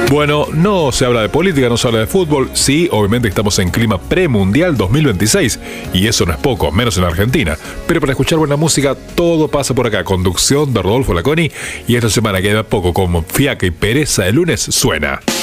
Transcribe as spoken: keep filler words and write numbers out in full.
Bueno, no se habla de política, no se habla de fútbol. Sí, obviamente estamos en clima premundial dos mil veintiséis y eso no es poco, menos en Argentina. Pero para escuchar buena música, todo pasa por acá. Conducción de Rodolfo Laconi y esta semana queda poco como fiaca y pereza el lunes suena.